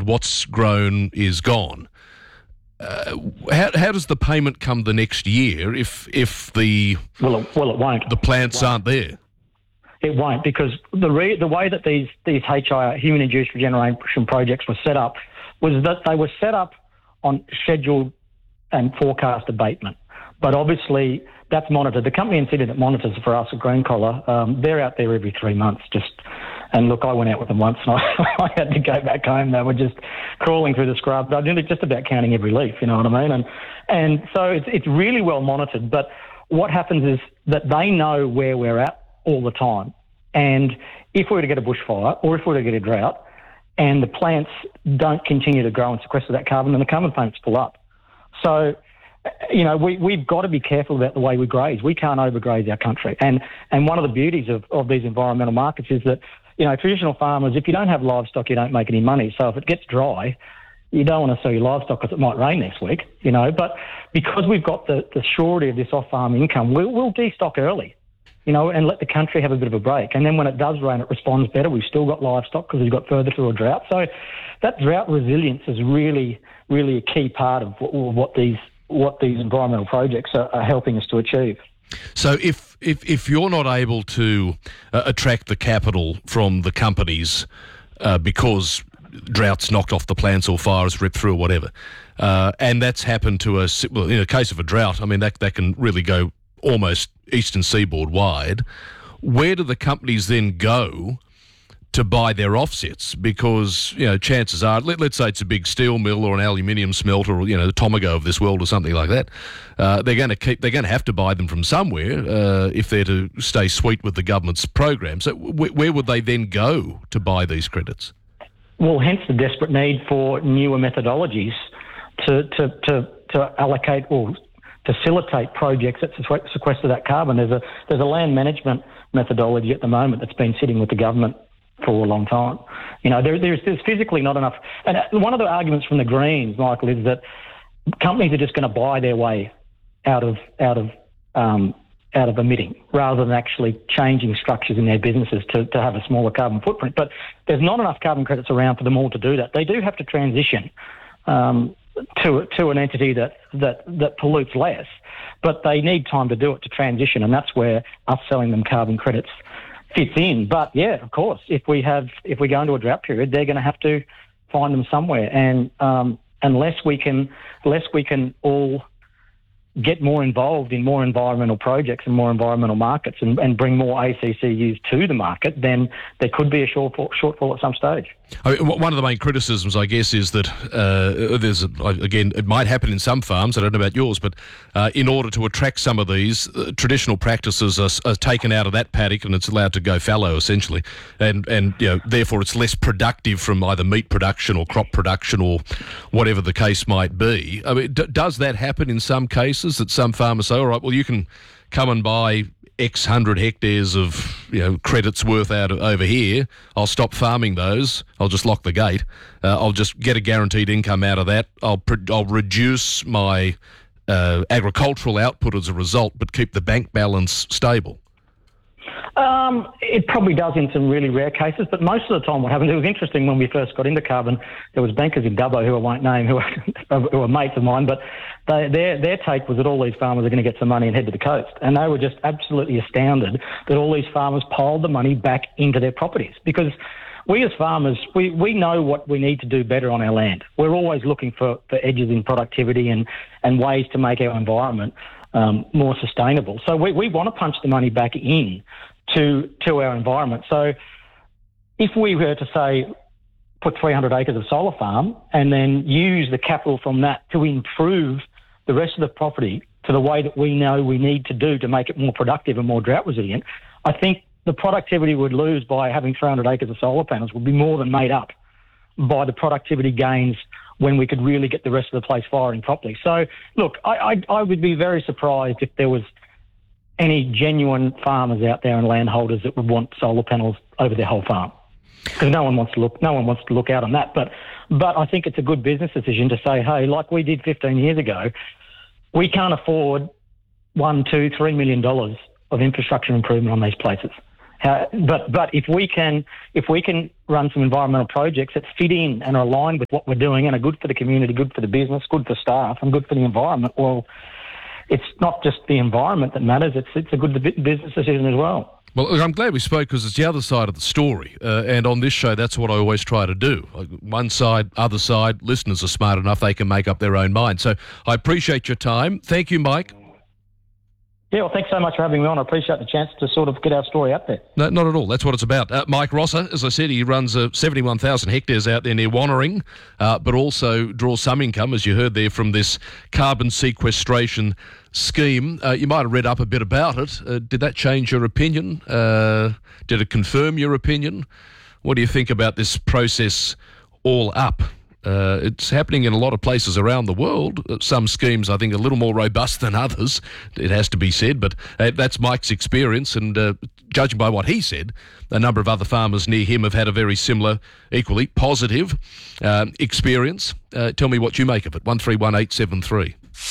what's grown is gone. How does the payment come the next year if the Well, it won't. The plants aren't there? It won't, because the way that these HI, human-induced regeneration projects, were set up was that they were set up on scheduled and forecast abatement. But obviously that's monitored. The company in Sydney that monitors for us at Greencollar, they're out there every 3 months and look, I went out with them once and I had to go back home. They were just crawling through the scrub. I did just about counting every leaf, you know what I mean? And so it's really well monitored. But what happens is that they know where we're at all the time. And if we were to get a bushfire or if we were to get a drought and the plants don't continue to grow and sequester that carbon, then the carbon payments pull up. So, you know, we've got to be careful about the way we graze. We can't overgraze our country. And one of the beauties of these environmental markets is that, you know, traditional farmers, if you don't have livestock, you don't make any money. So if it gets dry, you don't want to sell your livestock because it might rain next week, you know. But because we've got the surety of this off-farm income, we'll destock early, you know, and let the country have a bit of a break. And then when it does rain, it responds better. We've still got livestock because we've got further through a drought. So that drought resilience is really, really a key part of what these environmental projects are helping us to achieve. So if you're not able to attract the capital from the companies because droughts knocked off the plants or fires ripped through or whatever, and that's happened to us, well, in a case of a drought, I mean, that can really go almost eastern seaboard wide, where do the companies then go to buy their offsets? Because, you know, chances are, let's say it's a big steel mill or an aluminium smelter or, you know, the Tomago of this world or something like that, they're going to have to buy them from somewhere if they're to stay sweet with the government's program. So where would they then go to buy these credits? Well, hence the desperate need for newer methodologies to allocate or facilitate projects that sequester that carbon. There's a land management methodology at the moment that's been sitting with the government for a long time. You know, there's physically not enough. And one of the arguments from the Greens, Michael, is that companies are just going to buy their way out of emitting rather than actually changing structures in their businesses to have a smaller carbon footprint. But there's not enough carbon credits around for them all to do that. They do have to transition to an entity that pollutes less, but they need time to do it, to transition, and that's where us selling them carbon credits fits in. But yeah, of course, if we go into a drought period, they're going to have to find them somewhere, and unless we can all get more involved in more environmental projects and more environmental markets and bring more ACCUs to the market, then there could be a shortfall at some stage. I mean, one of the main criticisms, I guess, is that again, it might happen in some farms, I don't know about yours, but in order to attract some of these, traditional practices are taken out of that paddock and it's allowed to go fallow, essentially. And you know, therefore it's less productive from either meat production or crop production or whatever the case might be. I mean, does that happen in some cases, that some farmers say, all right, well, you can come and buy X hundred hectares of, you know, credits worth out over here. I'll stop farming those. I'll just lock the gate. I'll just get a guaranteed income out of that. I'll reduce my agricultural output as a result, but keep the bank balance stable. It probably does in some really rare cases, but most of the time what happens, it was interesting when we first got into carbon, there was bankers in Dubbo who I won't name who are mates of mine, but their take was that all these farmers are going to get some money and head to the coast. And they were just absolutely astounded that all these farmers piled the money back into their properties, because we as farmers, we know what we need to do better on our land. We're always looking for edges in productivity and ways to make our environment more sustainable. So we want to punch the money back in to our environment. So if we were to say put 300 acres of solar farm and then use the capital from that to improve the rest of the property to the way that we know we need to do to make it more productive and more drought resilient, I think the productivity we'd lose by having 300 acres of solar panels would be more than made up by the productivity gains when we could really get the rest of the place firing properly. So, look, I would be very surprised if there was any genuine farmers out there and landholders that would want solar panels over their whole farm, because no one wants to look out on that. But I think it's a good business decision to say, hey, like we did 15 years ago, we can't afford $1, $2, $3 million of infrastructure improvement on these places. But if we can run some environmental projects that fit in and are aligned with what we're doing and are good for the community, good for the business, good for staff, and good for the environment, well, it's not just the environment that matters. It's a good business decision as well. Well, look, I'm glad we spoke because it's the other side of the story. And on this show, that's what I always try to do. One side, other side, listeners are smart enough, they can make up their own mind. So I appreciate your time. Thank you, Mike. Yeah, well, thanks so much for having me on. I appreciate the chance to sort of get our story out there. No, not at all. That's what it's about. Mike Rosser, as I said, he runs 71,000 hectares out there near Wannering, but also draws some income, as you heard there, from this carbon sequestration scheme. You might have read up a bit about it. Did that change your opinion? Did it confirm your opinion? What do you think about this process all up? It's happening in a lot of places around the world. Some schemes, I think, are a little more robust than others, it has to be said, but that's Mike's experience, and judging by what he said, a number of other farmers near him have had a very similar, equally positive experience. Tell me what you make of it. 131873.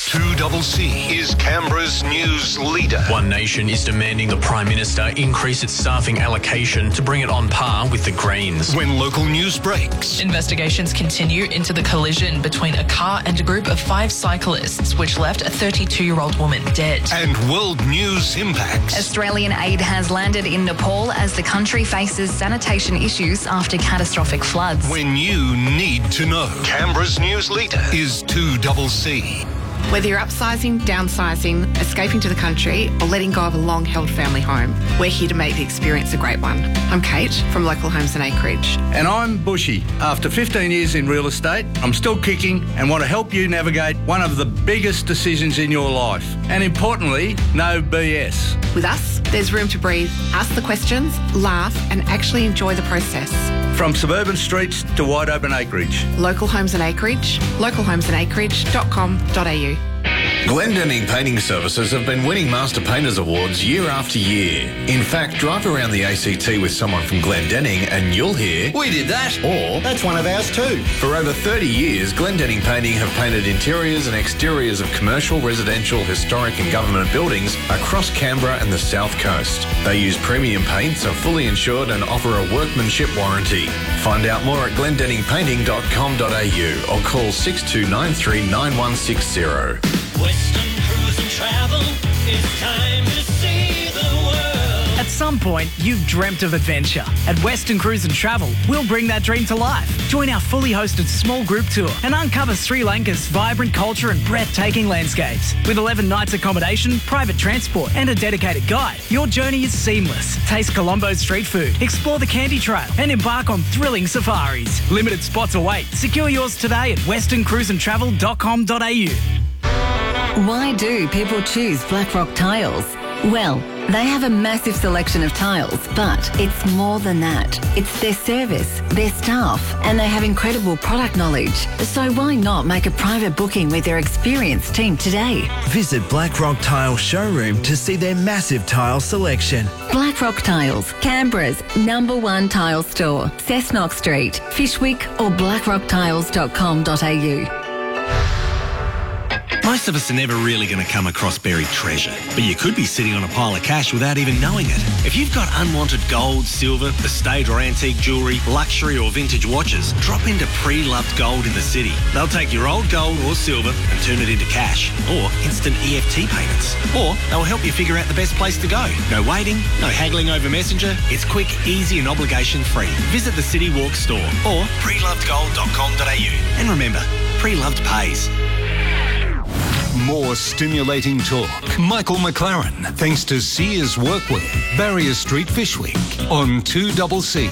2CC is Canberra's news leader. One Nation is demanding the Prime Minister increase its staffing allocation to bring it on par with the Greens. When local news breaks. Investigations continue into the collision between a car and a group of 5 cyclists, which left a 32-year-old woman dead. And world news impacts. Australian aid has landed in Nepal as the country faces sanitation issues after catastrophic floods. When you need to know. Canberra's news leader is 2CC. Whether you're upsizing, downsizing, escaping to the country, or letting go of a long-held family home, we're here to make the experience a great one. I'm Kate from Local Homes and Acreage. And I'm Bushy. After 15 years in real estate, I'm still kicking and want to help you navigate one of the biggest decisions in your life. And importantly, no BS. With us, there's room to breathe, ask the questions, laugh, and actually enjoy the process. From suburban streets to wide open acreage. Local Homes and Acreage, localhomesandacreage.com.au. Glendenning Painting Services have been winning Master Painters Awards year after year. In fact, drive around the ACT with someone from Glendenning and you'll hear, "We did that," or "That's one of ours too." For over 30 years, Glendenning Painting have painted interiors and exteriors of commercial, residential, historic and government buildings across Canberra and the South Coast. They use premium paints, are fully insured and offer a workmanship warranty. Find out more at glendenningpainting.com.au or call 6293 9160. Western Cruise and Travel, it's time to see the world. At some point, you've dreamt of adventure. At Western Cruise and Travel, we'll bring that dream to life. Join our fully hosted small group tour and uncover Sri Lanka's vibrant culture and breathtaking landscapes. With 11 nights accommodation, private transport and a dedicated guide, your journey is seamless. Taste Colombo's street food, explore the Candy Trail and embark on thrilling safaris. Limited spots await. Secure yours today at westerncruiseandtravel.com.au. Why do people choose Blackrock Tiles? Well, they have a massive selection of tiles, but it's more than that. It's their service, their staff, and they have incredible product knowledge. So why not make a private booking with their experienced team today? Visit Blackrock Tile Showroom to see their massive tile selection. Blackrock Tiles, Canberra's #1 tile store. Cessnock Street, Fishwick or blackrocktiles.com.au. Most of us are never really going to come across buried treasure, but you could be sitting on a pile of cash without even knowing it. If you've got unwanted gold, silver, estate or antique jewellery, luxury or vintage watches, drop into Pre-Loved Gold in the city. They'll take your old gold or silver and turn it into cash or instant EFT payments. Or they'll help you figure out the best place to go. No waiting, no haggling over Messenger. It's quick, easy and obligation-free. Visit the City Walk store or prelovedgold.com.au. And remember, Pre-Loved pays. More stimulating talk. Michael McLaren, thanks to Sears Workwear, Barrier Street, Fishwick, on 2CC.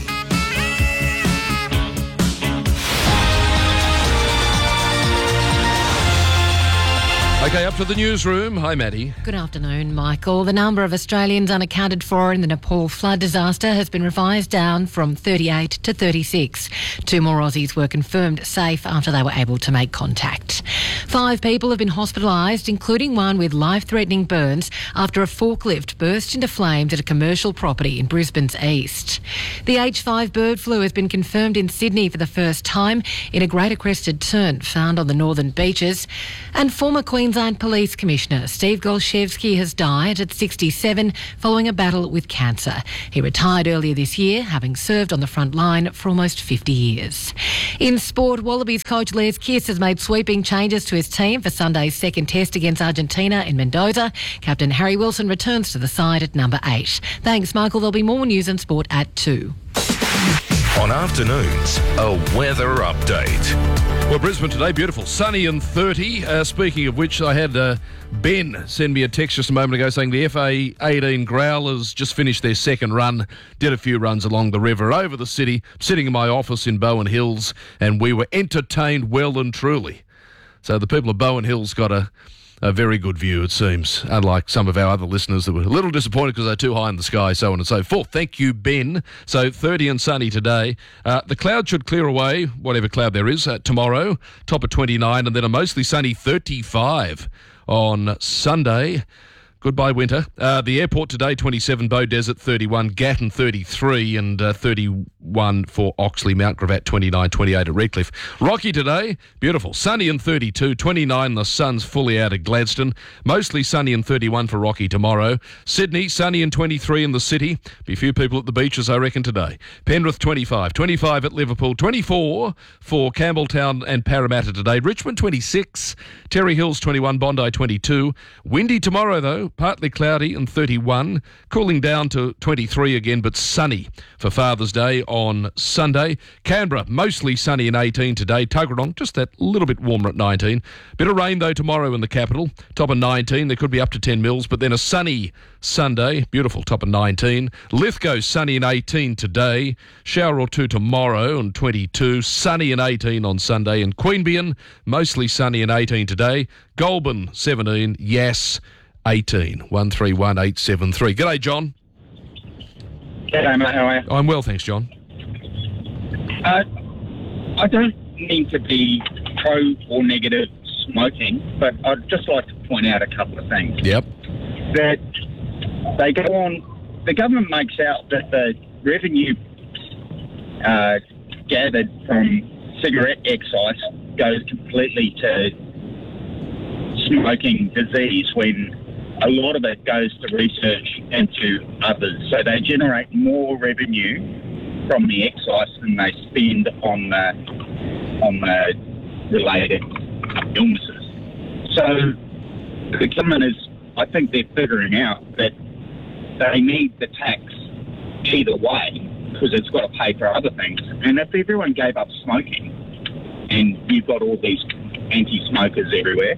Okay, up to the newsroom. Hi, Maddie. Good afternoon, Michael. The number of Australians unaccounted for in the Nepal flood disaster has been revised down from 38 to 36. 2 more Aussies were confirmed safe after they were able to make contact. 5 people have been hospitalised, including one with life-threatening burns after a forklift burst into flames at a commercial property in Brisbane's east. The H5 bird flu has been confirmed in Sydney for the first time in a greater crested tern found on the northern beaches. And former Queensland Queensland Police Commissioner Steve Golshevsky has died at 67 following a battle with cancer. He retired earlier this year, having served on the front line for almost 50 years. In sport, Wallabies coach Les Kiss has made sweeping changes to his team for Sunday's second test against Argentina in Mendoza. Captain Harry Wilson returns to the side at number 8. Thanks, Michael. There'll be more news and sport at 2. On afternoons, a weather update. Well, Brisbane today, beautiful, sunny and 30. Speaking of which, I had Ben send me a text just a moment ago saying the FA18 Growlers just finished their second run, did a few runs along the river over the city, sitting in my office in Bowen Hills, and we were entertained well and truly. So the people of Bowen Hills got a very good view, it seems, unlike some of our other listeners that were a little disappointed because they're too high in the sky, so on and so forth. Thank you, Ben. So 30 and sunny today. The cloud should clear away, whatever cloud there is, tomorrow, top of 29, and then a mostly sunny 35 on Sunday. Goodbye, winter. The airport today, 27, Bow Desert, 31, Gatton, 33, and 31 for Oxley, Mount Gravatt, 29, 28 at Redcliffe. Rocky today, beautiful, sunny and 32, 29, the sun's fully out at Gladstone. Mostly sunny and 31 for Rocky tomorrow. Sydney, sunny and 23 in the city. Be a few people at the beaches, I reckon, today. Penrith, 25, 25 at Liverpool, 24 for Campbelltown and Parramatta today. Richmond, 26, Terry Hills, 21, Bondi, 22. Windy tomorrow, though. Partly cloudy and 31, cooling down to 23 again, but sunny for Father's Day on Sunday. Canberra, mostly sunny and 18 today. Tuggeranong, just that little bit warmer at 19. Bit of rain, though, tomorrow in the capital. Top of 19. There could be up to 10 mils, but then a sunny Sunday. Beautiful, top of 19. Lithgow, sunny and 18 today. Shower or two tomorrow and 22. Sunny and 18 on Sunday. And Queanbeyan, mostly sunny and 18 today. Goulburn, 17. Yass, 18, 131873. G'day, John. G'day, mate. How are you? I'm well, thanks, John. I don't mean to be pro or negative smoking, but I'd just like to point out a couple of things. Yep. That they go on, the government makes out that the revenue gathered from cigarette excise goes completely to smoking disease when a lot of it goes to research into others. So they generate more revenue from the excise than they spend on the related illnesses. So the government is, I think they're figuring out that they need the tax either way because it's got to pay for other things. And if everyone gave up smoking and you've got all these anti-smokers everywhere,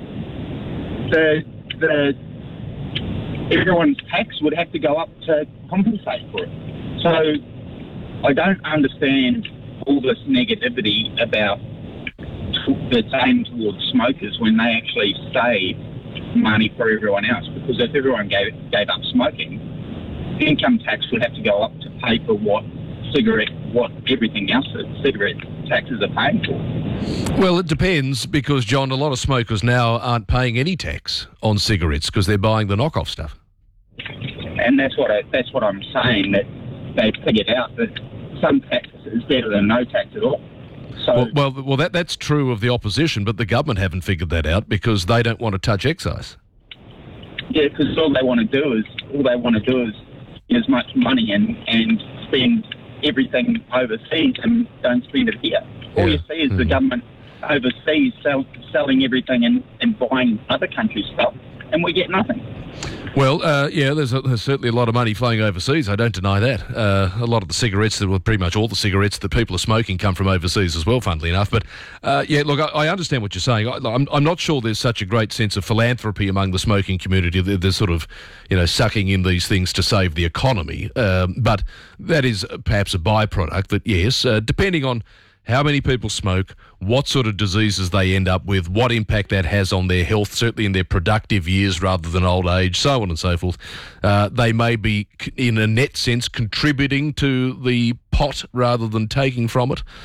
everyone's tax would have to go up to compensate for it. So I don't understand all this negativity about that's aimed towards smokers when they actually save money for everyone else. Because if everyone gave up smoking, income tax would have to go up to pay for what everything else that cigarette taxes are paying for. Well, it depends because, John, a lot of smokers now aren't paying any tax on cigarettes because they're buying the knockoff stuff. And that's what I'm saying, that they've figured out that some tax is better than no tax at all. So well, that's true of the opposition, but the government haven't figured that out because they don't want to touch excise. Yeah, because all they want to do is as much money and spend everything overseas and don't spend it here. All you see is the government overseas selling everything and buying other countries' stuff, and we get nothing. Well, there's certainly a lot of money flowing overseas. I don't deny that. A lot of the cigarettes, pretty much all the cigarettes that people are smoking come from overseas as well, funnily enough. But, look, I understand what you're saying. I'm not sure there's such a great sense of philanthropy among the smoking community. They're sort of, sucking in these things to save the economy. But that is perhaps a byproduct that, yes, depending on how many people smoke, what sort of diseases they end up with, what impact that has on their health, certainly in their productive years rather than old age, so on and so forth. They may be, in a net sense, contributing to the pot rather than taking from it.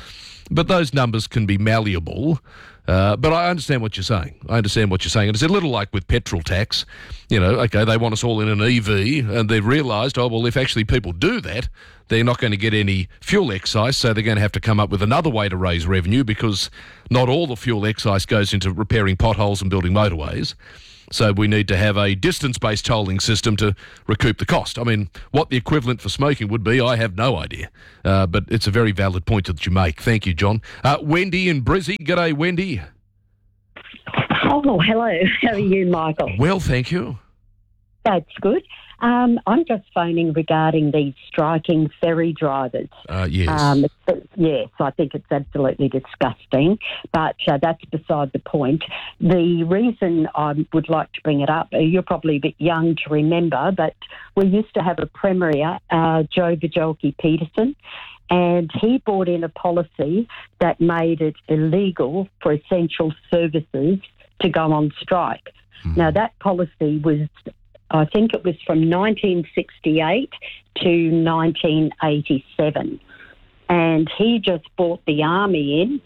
But those numbers can be malleable. But I understand what you're saying. And it's a little like with petrol tax. Okay, they want us all in an EV, and they've realised, if actually people do that, they're not going to get any fuel excise, so they're going to have to come up with another way to raise revenue, because not all the fuel excise goes into repairing potholes and building motorways. So we need to have a distance-based tolling system to recoup the cost. I mean, what the equivalent for smoking would be, I have no idea. But it's a very valid point that you make. Thank you, John. Wendy in Brizzy. G'day, Wendy. Oh, hello. How are you, Michael? Well, thank you. That's good. I'm just phoning regarding these striking ferry drivers. Yes. Yes, I think it's absolutely disgusting, but that's beside the point. The reason I would like to bring it up, you're probably a bit young to remember, but we used to have a Premier, Joe Vijelke-Peterson, and he brought in a policy that made it illegal for essential services to go on strike. Now, that policy was, I think it was from 1968 to 1987. And he just brought the army in,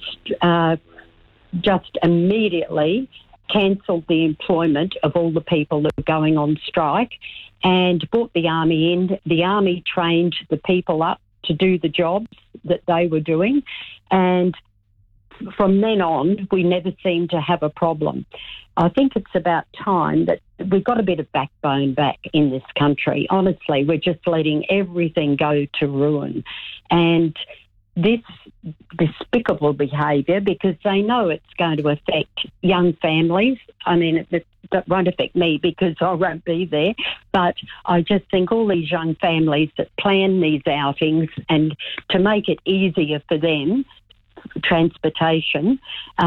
just immediately cancelled the employment of all the people that were going on strike and brought the army in. The army trained the people up to do the jobs that they were doing. And from then on, we never seemed to have a problem. I think it's about time that we've got a bit of backbone back in this country. Honestly, we're just letting everything go to ruin. And this despicable behaviour, because they know it's going to affect young families. I mean, that won't affect me because I won't be there. But I just think all these young families that plan these outings, and to make it easier for them, transportation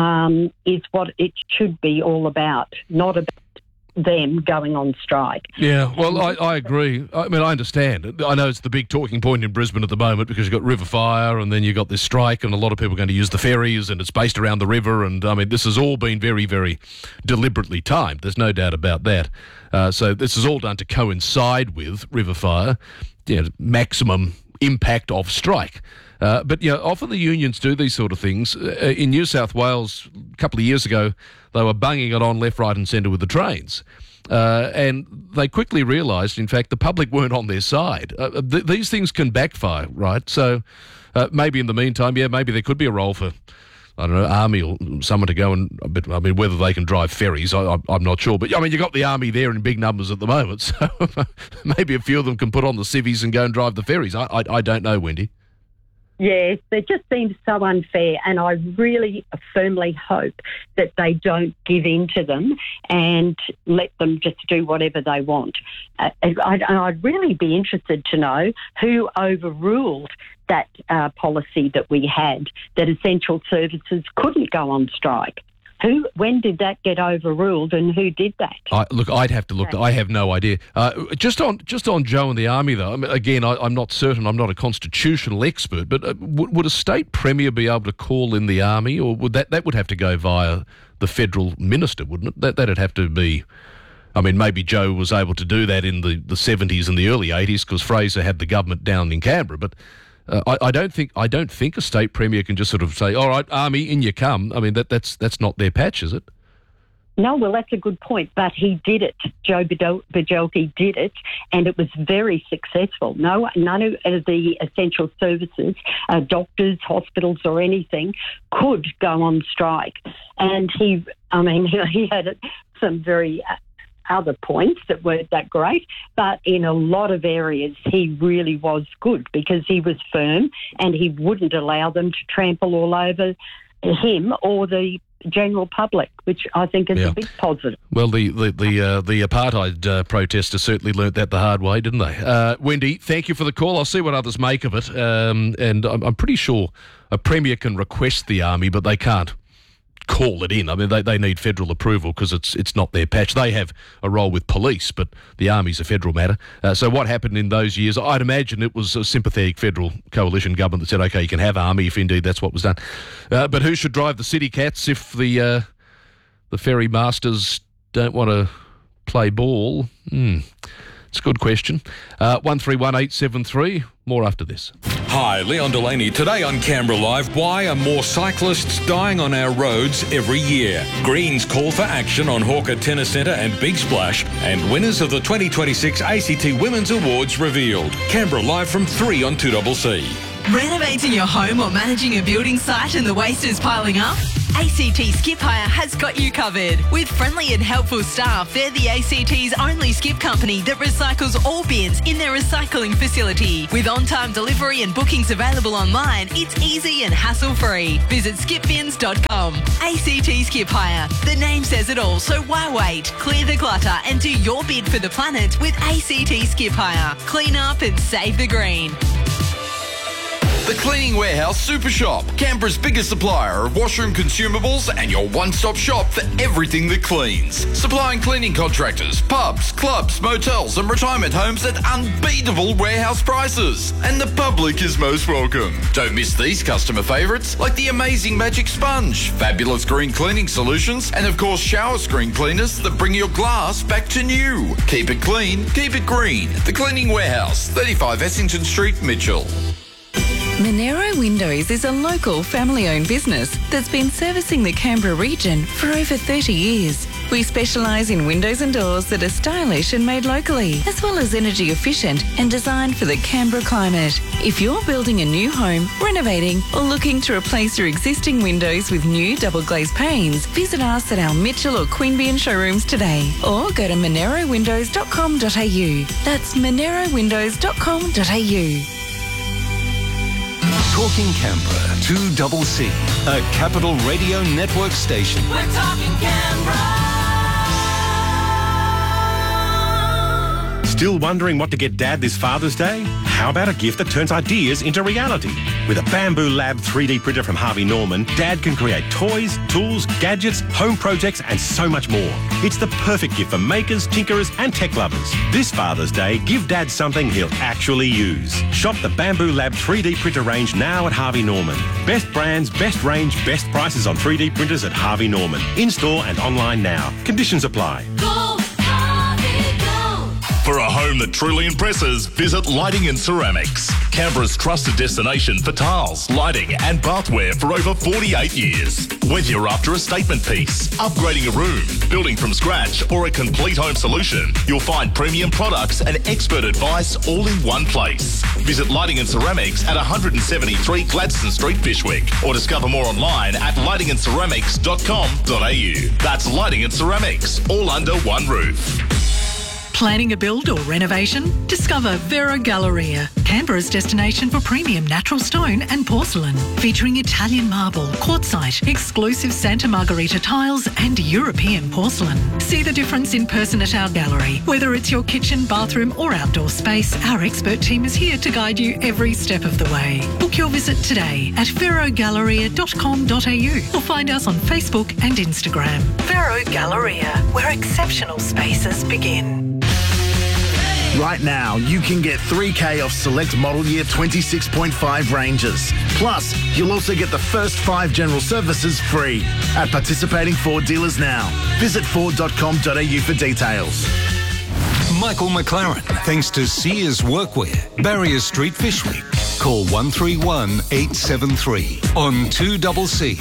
is what it should be all about, not about them going on strike. Yeah, well, I agree. I mean, I understand. I know it's the big talking point in Brisbane at the moment because you've got river fire and then you've got this strike and a lot of people are going to use the ferries and it's based around the river, and I mean, this has all been very, very deliberately timed. There's no doubt about that. So this is all done to coincide with river fire, maximum impact of strike. But, often the unions do these sort of things. In New South Wales, a couple of years ago, they were bunging it on left, right and centre with the trains. And they quickly realised, in fact, the public weren't on their side. These things can backfire, right? So maybe in the meantime, maybe there could be a role for, I don't know, Army or someone to go and, I mean, whether they can drive ferries, I'm not sure. But, I mean, you've got the Army there in big numbers at the moment, so maybe a few of them can put on the civvies and go and drive the ferries. I don't know, Wendy. Yes, it just seems so unfair, and I really firmly hope that they don't give in to them and let them just do whatever they want. I'd really be interested to know who overruled that policy that we had, that essential services couldn't go on strike. When did that get overruled, and who did that? I'd have to look. I have no idea. Just on Joe and the Army, though. I mean, again, I'm not certain. I'm not a constitutional expert, but would a state premier be able to call in the Army, or would that would have to go via the federal minister, wouldn't it? That'd have to be. I mean, maybe Joe was able to do that in the 70s and the early 80s because Fraser had the government down in Canberra, but. I don't think a state premier can just sort of say, "All right, Army, in you come." I mean, that's not their patch, is it? No, well, that's a good point. But he did it. Joe Vijelke did it, and it was very successful. None of the essential services, doctors, hospitals, or anything, could go on strike. And he had some very other points that weren't that great, but in a lot of areas he really was good because he was firm and he wouldn't allow them to trample all over him or the general public, which I think is a big positive. Well, the apartheid protesters certainly learnt that the hard way, didn't they? Wendy, thank you for the call. I'll see what others make of it. And I'm pretty sure a premier can request the Army, but they can't call it in. I mean, they need federal approval because it's not their patch. They have a role with police, but the Army's a federal matter. So what happened in those years, I'd imagine it was a sympathetic federal coalition government that said, OK, you can have Army if indeed that's what was done. But who should drive the city cats if the ferry masters don't want to play ball? It's a good question. 131873. More after this. Hi, Leon Delaney. Today on Canberra Live, why are more cyclists dying on our roads every year? Greens call for action on Hawker Tennis Centre and Big Splash, and winners of the 2026 ACT Women's Awards revealed. Canberra Live from 3 on 2CC. Renovating your home or managing a building site and the waste is piling up? ACT Skip Hire has got you covered. With friendly and helpful staff, they're the ACT's only skip company that recycles all bins in their recycling facility. With on-time delivery and bookings available online, it's easy and hassle-free. Visit skipbins.com. ACT Skip Hire. The name says it all, so why wait? Clear the clutter and do your bid for the planet with ACT Skip Hire. Clean up and save the green. The Cleaning Warehouse Super Shop, Canberra's biggest supplier of washroom consumables and your one-stop shop for everything that cleans. Supplying cleaning contractors, pubs, clubs, motels and retirement homes at unbeatable warehouse prices. And the public is most welcome. Don't miss these customer favourites like the amazing Magic Sponge, fabulous green cleaning solutions, and of course shower screen cleaners that bring your glass back to new. Keep it clean, keep it green. The Cleaning Warehouse, 35 Essington Street, Mitchell. Monero Windows is a local family-owned business that's been servicing the Canberra region for over 30 years. We specialise in windows and doors that are stylish and made locally, as well as energy efficient and designed for the Canberra climate. If you're building a new home, renovating or looking to replace your existing windows with new double glazed panes, visit us at our Mitchell or Queanbeyan showrooms today or go to monerowindows.com.au. That's monerowindows.com.au. Talking Canberra, 2CC, a Capital Radio Network station. We're talking Canberra. Still wondering what to get Dad this Father's Day? How about a gift that turns ideas into reality? With a Bamboo Lab 3D printer from Harvey Norman, Dad can create toys, tools, gadgets, home projects and so much more. It's the perfect gift for makers, tinkerers and tech lovers. This Father's Day, give Dad something he'll actually use. Shop the Bamboo Lab 3D printer range now at Harvey Norman. Best brands, best range, best prices on 3D printers at Harvey Norman. In-store and online now. Conditions apply. For a home that truly impresses, visit Lighting and Ceramics. Canberra's trusted destination for tiles, lighting and bathware for over 48 years. Whether you're after a statement piece, upgrading a room, building from scratch or a complete home solution, you'll find premium products and expert advice all in one place. Visit Lighting and Ceramics at 173 Gladstone Street, Fyshwick, or discover more online at lightingandceramics.com.au. That's Lighting and Ceramics, all under one roof. Planning a build or renovation? Discover Vero Galleria, Canberra's destination for premium natural stone and porcelain, featuring Italian marble, quartzite, exclusive Santa Margherita tiles and European porcelain. See the difference in person at our gallery. Whether it's your kitchen, bathroom or outdoor space, our expert team is here to guide you every step of the way. Book your visit today at verogalleria.com.au or find us on Facebook and Instagram. Vero Galleria, where exceptional spaces begin. Right now, you can get 3K off select model year 26.5 Rangers. Plus, you'll also get the first 5 general services free at participating Ford dealers now. Visit ford.com.au for details. Michael McLaren, thanks to Sears Workwear, Barrier Street, Fyshwick. Call 131 873 on 2CC.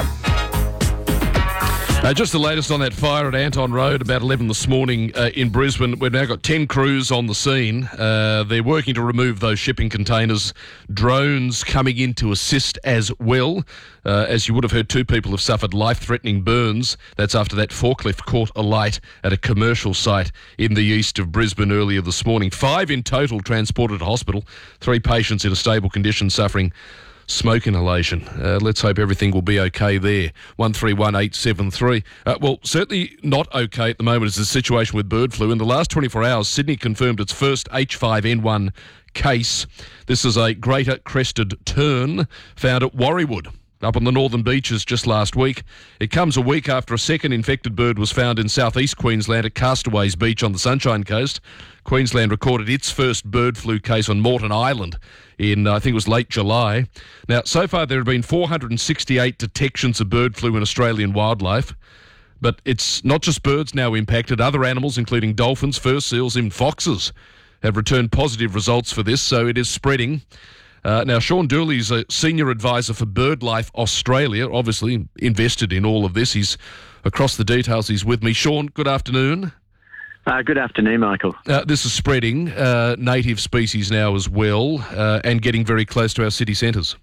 Just the latest on that fire at Anton Road about 11 this morning in Brisbane. We've now got 10 crews on the scene. They're working to remove those shipping containers. Drones coming in to assist as well. As you would have heard, 2 people have suffered life-threatening burns. That's after that forklift caught alight at a commercial site in the east of Brisbane earlier this morning. 5 in total transported to hospital. 3 patients in a stable condition suffering smoke inhalation. Let's hope everything will be okay there. 131873. Well, certainly not okay at the moment is the situation with bird flu. In the last 24 hours, Sydney confirmed its first H5N1 case. This is a greater crested tern found at Warriewood, up on the northern beaches just last week. It comes a week after a second infected bird was found in southeast Queensland at Castaways Beach on the Sunshine Coast. Queensland recorded its first bird flu case on Moreton Island in, I think it was late July. Now, so far there have been 468 detections of bird flu in Australian wildlife. But it's not just birds now impacted. Other animals, including dolphins, fur seals, even foxes, have returned positive results for this, so it is spreading. Now, Sean Dooley's a senior advisor for BirdLife Australia, obviously invested in all of this. He's across the details. He's with me. Sean, good afternoon. Good afternoon, Michael. This is spreading native species now as well, and getting very close to our city centres.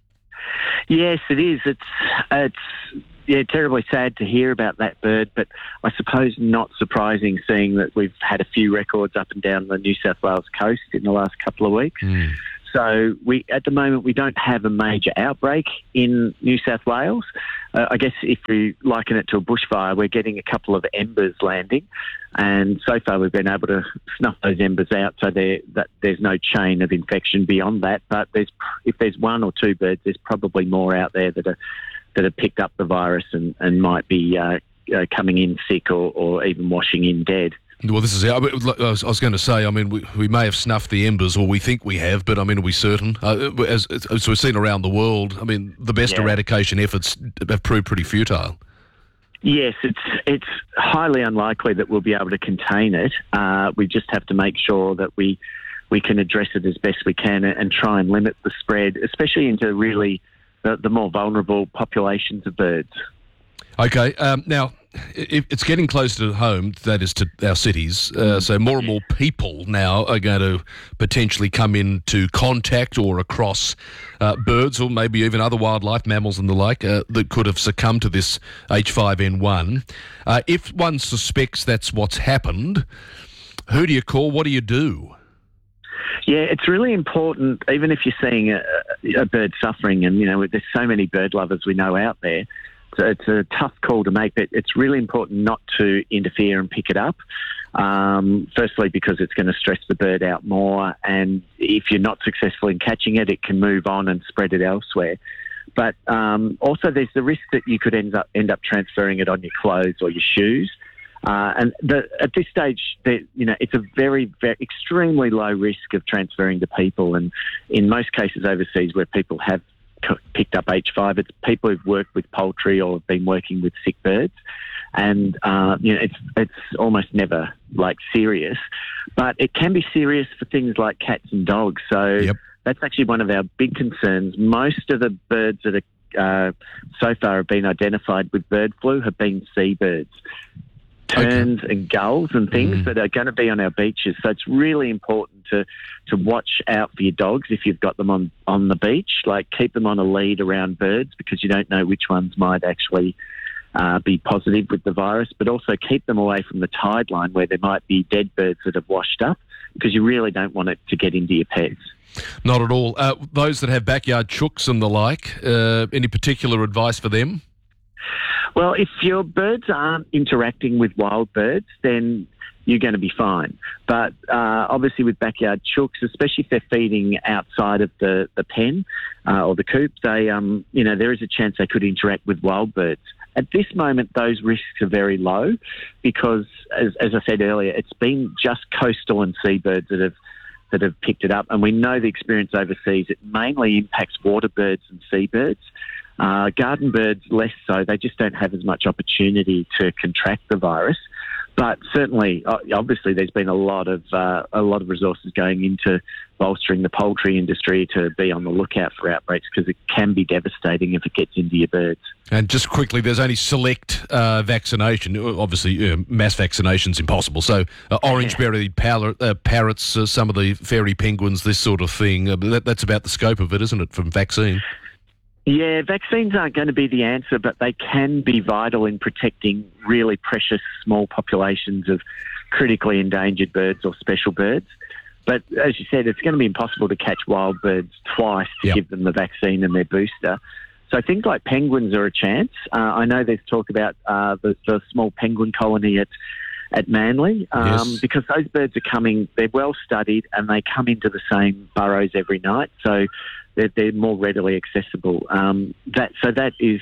Yes, it is. It's terribly sad to hear about that bird, but I suppose not surprising, seeing that we've had a few records up and down the New South Wales coast in the last couple of weeks. So at the moment, we don't have a major outbreak in New South Wales. I guess if we liken it to a bushfire, we're getting a couple of embers landing, and so far we've been able to snuff those embers out, so there's no chain of infection beyond that. But if there's one or two birds, there's probably more out there that have picked up the virus and might be coming in sick or even washing in dead. Well, this is. I was going to say. I mean, we may have snuffed the embers, or we think we have, but I mean, are we certain? As we've seen around the world, I mean, the best eradication efforts have proved pretty futile. Yes, it's highly unlikely that we'll be able to contain it. We just have to make sure that we can address it as best we can and try and limit the spread, especially into really the more vulnerable populations of birds. Okay, now it's getting closer to home, that is to our cities, so more and more people now are going to potentially come into contact or across birds or maybe even other wildlife, mammals and the like, that could have succumbed to this H5N1. If one suspects that's what's happened, who do you call? What do you do? Yeah, it's really important, even if you're seeing a bird suffering, and, there's so many bird lovers we know out there. It's a tough call to make, but it's really important not to interfere and pick it up. Firstly, because it's going to stress the bird out more, and if you're not successful in catching it, it can move on and spread it elsewhere. But also, there's the risk that you could end up transferring it on your clothes or your shoes. At this stage, it's a very, very extremely low risk of transferring to people, and in most cases overseas where people have picked up H5, it's people who've worked with poultry or have been working with sick birds, and it's almost never serious, but it can be serious for things like cats and dogs. So that's actually one of our big concerns. Most of the birds that are so far have been identified with bird flu have been seabirds. Terns and gulls and things that are going to be on our beaches. So it's really important to watch out for your dogs if you've got them on the beach. Keep them on a lead around birds, because you don't know which ones might actually be positive with the virus, but also keep them away from the tide line where there might be dead birds that have washed up, because you really don't want it to get into your pets. Not at all. Those that have backyard chooks and the like, any particular advice for them? Well, if your birds aren't interacting with wild birds, then you're going to be fine. But obviously with backyard chooks, especially if they're feeding outside of the pen or the coop, they there is a chance they could interact with wild birds. At this moment, those risks are very low because, as I said earlier, it's been just coastal and seabirds that have picked it up. And we know the experience overseas, it mainly impacts water birds and seabirds. Garden birds less so. They just don't have as much opportunity to contract the virus. But certainly, obviously, there's been a lot of resources going into bolstering the poultry industry to be on the lookout for outbreaks, because it can be devastating if it gets into your birds. And just quickly, there's only select vaccination. Obviously, mass vaccination's impossible. So orange-bellied parrots, some of the fairy penguins, this sort of thing. That's about the scope of it, isn't it, from vaccine? Yeah, vaccines aren't going to be the answer, but they can be vital in protecting really precious small populations of critically endangered birds or special birds. But as you said, it's going to be impossible to catch wild birds twice to give them the vaccine and their booster. So things like penguins are a chance. I know there's talk about the small penguin colony at Manly, because those birds are coming, they're well studied and they come into the same burrows every night. So they're more readily accessible. That is,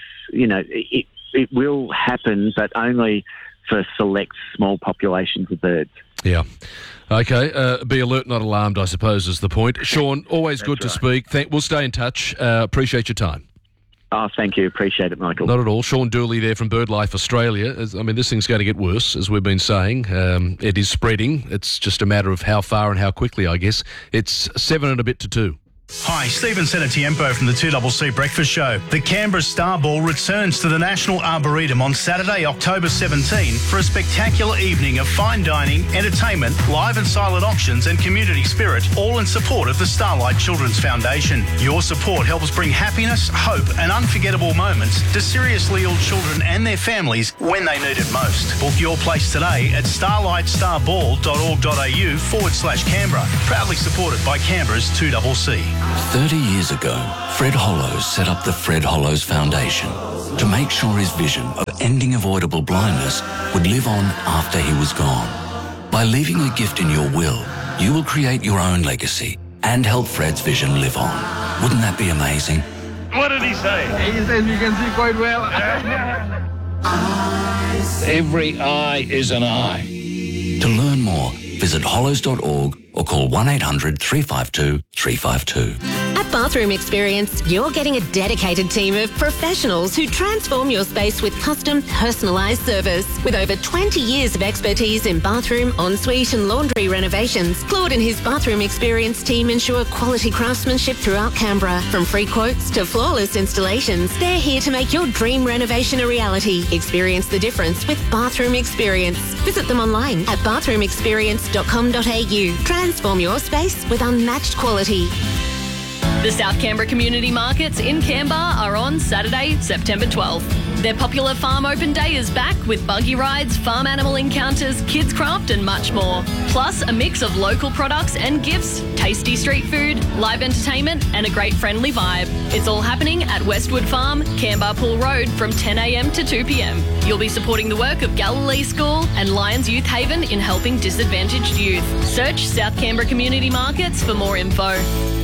it will happen, but only for select small populations of birds. Yeah. Okay. Be alert, not alarmed, I suppose, is the point. Sean, always good to speak. We'll stay in touch. Appreciate your time. Oh, thank you. Appreciate it, Michael. Not at all. Sean Dooley there from BirdLife Australia. This thing's going to get worse, as we've been saying. It is spreading. It's just a matter of how far and how quickly, I guess. It's 7 and a bit to 2. Hi, Stephen Senatiempo from the 2CC Breakfast Show. The Canberra Star Ball returns to the National Arboretum on Saturday, October 17 for a spectacular evening of fine dining, entertainment, live and silent auctions and community spirit, all in support of the Starlight Children's Foundation. Your support helps bring happiness, hope and unforgettable moments to seriously ill children and their families when they need it most. Book your place today at starlightsstarball.org.au/Canberra. Proudly supported by Canberra's 2CC. 30 years ago, Fred Hollows set up the Fred Hollows Foundation to make sure his vision of ending avoidable blindness would live on after he was gone. By leaving a gift in your will, you will create your own legacy and help Fred's vision live on. Wouldn't that be amazing? What did he say? He says you can see quite well. Every eye is an eye. To learn more, visit hollows.org or call 1800 352 352. At Bathroom Experience, you're getting a dedicated team of professionals who transform your space with custom, personalised service. With over 20 years of expertise in bathroom, ensuite and laundry renovations, Claude and his Bathroom Experience team ensure quality craftsmanship throughout Canberra. From free quotes to flawless installations, they're here to make your dream renovation a reality. Experience the difference with Bathroom Experience. Visit them online at bathroomexperience.com.au. Transform your space with unmatched quality. The South Canberra Community Markets in Canberra are on Saturday, September 12th. Their popular Farm Open Day is back with buggy rides, farm animal encounters, kids craft and much more. Plus a mix of local products and gifts, tasty street food, live entertainment and a great friendly vibe. It's all happening at Westwood Farm, Canberra Pool Road from 10 a.m. to 2 p.m. You'll be supporting the work of Galilee School and Lions Youth Haven in helping disadvantaged youth. Search South Canberra Community Markets for more info.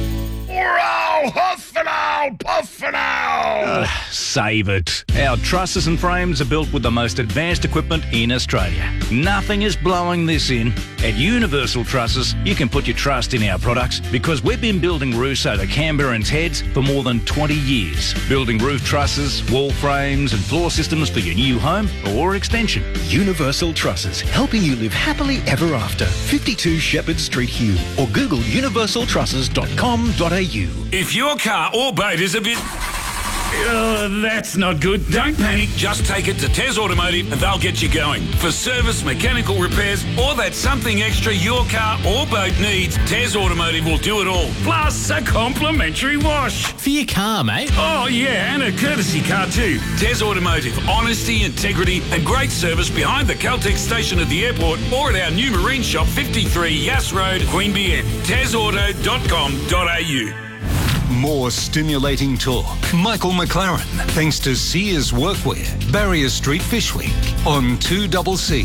Huff and owl, puff and owl. Save it. Our trusses and frames are built with the most advanced equipment in Australia. Nothing is blowing this in. At Universal Trusses, you can put your trust in our products because we've been building roofs over Canberrans' heads for more than 20 years. Building roof trusses, wall frames and floor systems for your new home or extension. Universal Trusses, helping you live happily ever after. 52 Shepherd Street, Hume, or Google universaltrusses.com.au. If your car or boat is a bit... that's not good. Don't panic. Just take it to Tez Automotive and they'll get you going. For service, mechanical repairs, or that something extra your car or boat needs, Tez Automotive will do it all. Plus a complimentary wash. For your car, mate. Oh, yeah, and a courtesy car too. Tez Automotive. Honesty, integrity and great service behind the Caltex station at the airport or at our new marine shop, 53 Yass Road, Queanbeyan. TezAuto.com.au. More stimulating talk. Michael McLaren, thanks to Sears Workwear, Barrier Street, Fishwick, on 2CC.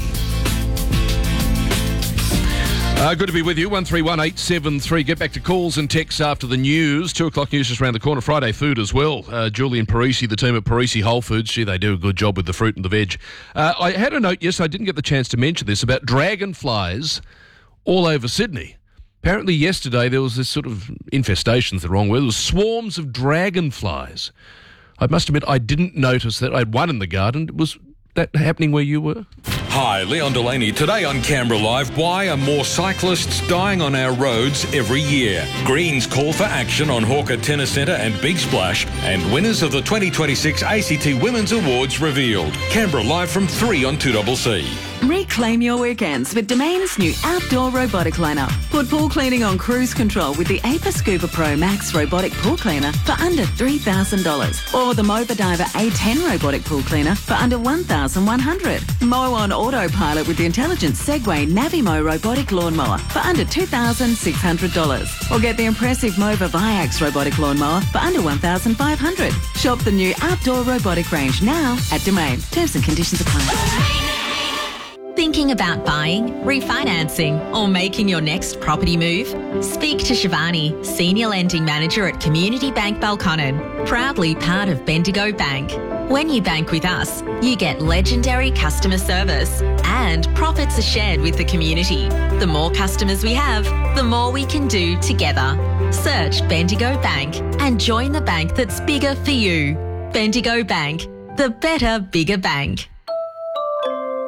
Good to be with you. 131873. Get back to calls and texts after the news. 2 o'clock news just around the corner. Friday food as well. Julian Parisi, the team at Parisi Whole Foods. Gee, they do a good job with the fruit and the veg. I had a note, yes, I didn't get the chance to mention this, about dragonflies all over Sydney. Apparently yesterday there was this sort of infestation's the wrong word. There was swarms of dragonflies. I must admit I didn't notice that. I had one in the garden. Was that happening where you were? Hi, Leon Delaney. Today on Canberra Live, why are more cyclists dying on our roads every year? Greens call for action on Hawker Tennis Centre and Big Splash, and winners of the 2026 ACT Women's Awards revealed. Canberra Live from 3 on 2CC. Reclaim your weekends with Domain's new outdoor robotic lineup. Put pool cleaning on cruise control with the Aper Scuba Pro Max robotic pool cleaner for under $3,000. Or the Moba Diver A10 robotic pool cleaner for under $1,100. Mow on autopilot with the intelligent Segway Navimo robotic lawnmower for under $2,600. Or get the impressive Mova Viax robotic lawnmower for under $1,500. Shop the new outdoor robotic range now at Domain. Terms and conditions apply. Thinking about buying, refinancing, or making your next property move? Speak to Shivani, Senior Lending Manager at Community Bank Balconnen, proudly part of Bendigo Bank. When you bank with us, you get legendary customer service and profits are shared with the community. The more customers we have, the more we can do together. Search Bendigo Bank and join the bank that's bigger for you. Bendigo Bank, the better, bigger bank.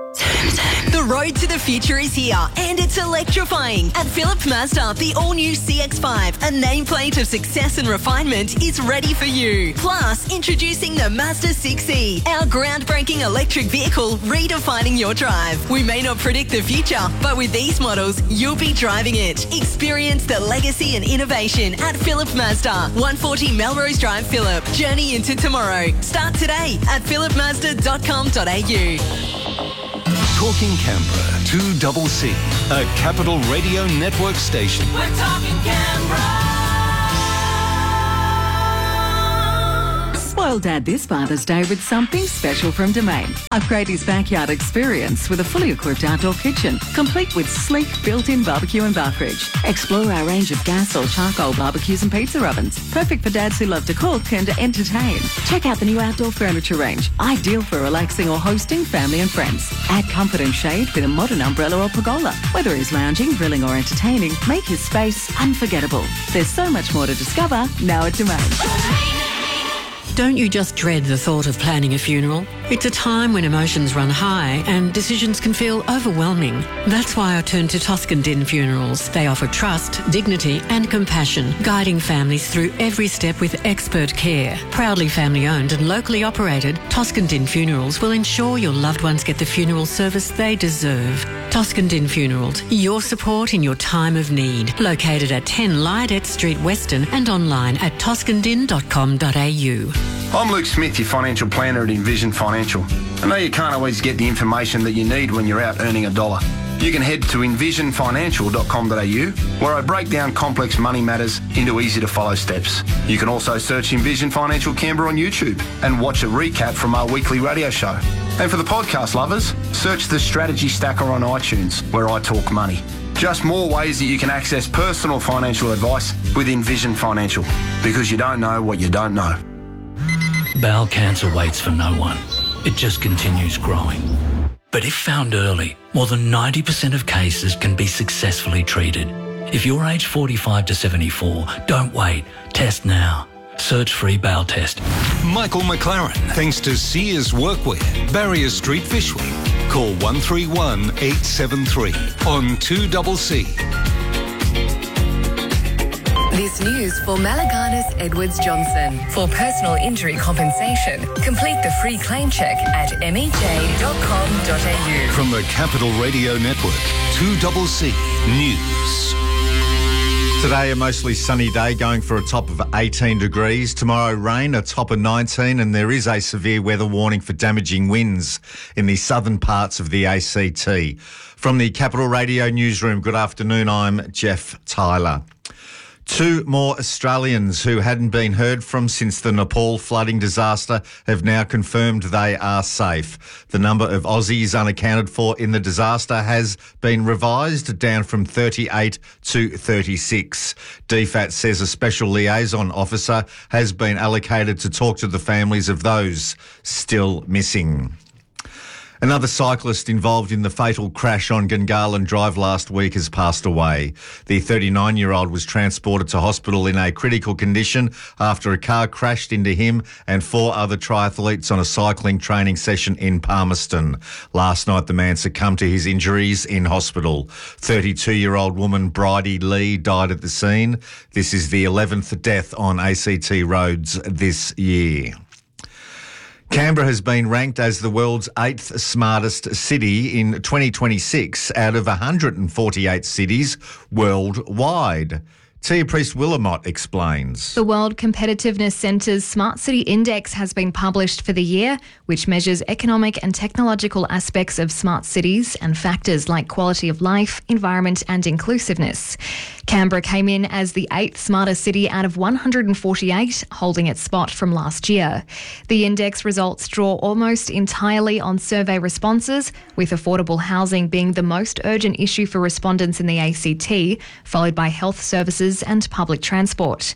The road to the future is here and it's electrifying. At Phillip Mazda, the all-new CX-5, a nameplate of success and refinement, is ready for you. Plus, introducing the Mazda 6e, our groundbreaking electric vehicle redefining your drive. We may not predict the future, but with these models, you'll be driving it. Experience the legacy and innovation at Phillip Mazda, 140 Melrose Drive, Phillip. Journey into tomorrow. Start today at phillipmazda.com.au. Talking Canberra, 2CC, a Capital Radio Network station. We're talking Canberra. Spoil Dad this Father's Day with something special from Domain. Upgrade his backyard experience with a fully equipped outdoor kitchen, complete with sleek built-in barbecue and bar fridge. Explore our range of gas or charcoal barbecues and pizza ovens, perfect for dads who love to cook and entertain. Check out the new outdoor furniture range, ideal for relaxing or hosting family and friends. Add comfort and shade with a modern umbrella or pergola. Whether he's lounging, grilling or entertaining, make his space unforgettable. There's so much more to discover now at Domain. Don't you just dread the thought of planning a funeral? It's a time when emotions run high and decisions can feel overwhelming. That's why I turned to Toscan Din Funerals. They offer trust, dignity and compassion, guiding families through every step with expert care. Proudly family-owned and locally operated, Toscan Din Funerals will ensure your loved ones get the funeral service they deserve. Toscan Din Funerals, your support in your time of need. Located at 10 Lydet Street, Weston, and online at toscandin.com.au. I'm Luke Smith, your financial planner at Envision Financial. I know you can't always get the information that you need when you're out earning a dollar. You can head to envisionfinancial.com.au, where I break down complex money matters into easy-to-follow steps. You can also search Envision Financial Canberra on YouTube and watch a recap from our weekly radio show. And for the podcast lovers, search the Strategy Stacker on iTunes, where I talk money. Just more ways that you can access personal financial advice with Envision Financial, because you don't know what you don't know. Bowel cancer waits for no one. It just continues growing. But if found early, more than 90% of cases can be successfully treated. If you're aged 45 to 74, don't wait. Test now. Search free bowel test. Michael McLaren, thanks to Sears Workwear, Barrier Street, Fyshwick. Call 131 873 on 2CC. This news for Malaganas Edwards Johnson. For personal injury compensation, complete the free claim check at mej.com.au. From the Capital Radio Network, 2CC News. Today, a mostly sunny day, going for a top of 18 degrees. Tomorrow, rain, a top of 19, and there is a severe weather warning for damaging winds in the southern parts of the ACT. From the Capital Radio Newsroom, good afternoon, I'm Jeff Tyler. 2 more Australians who hadn't been heard from since the Nepal flooding disaster have now confirmed they are safe. The number of Aussies unaccounted for in the disaster has been revised down from 38 to 36. DFAT says a special liaison officer has been allocated to talk to the families of those still missing. Another cyclist involved in the fatal crash on Gungahlin Drive last week has passed away. The 39-year-old was transported to hospital in a critical condition after a car crashed into him and 4 other triathletes on a cycling training session in Palmerston. Last night, the man succumbed to his injuries in hospital. 32-year-old woman Bridie Lee died at the scene. This is the 11th death on ACT roads this year. Canberra has been ranked as the world's 8th smartest city in 2026 out of 148 cities worldwide. Tia Priest-Willamott explains. The World Competitiveness Centre's Smart City Index has been published for the year, which measures economic and technological aspects of smart cities and factors like quality of life, environment and inclusiveness. Canberra came in as the 8th smartest city out of 148, holding its spot from last year. The index results draw almost entirely on survey responses, with affordable housing being the most urgent issue for respondents in the ACT, followed by health services and public transport.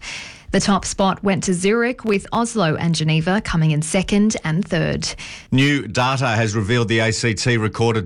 The top spot went to Zurich, with Oslo and Geneva coming in second and third. New data has revealed the ACT recorded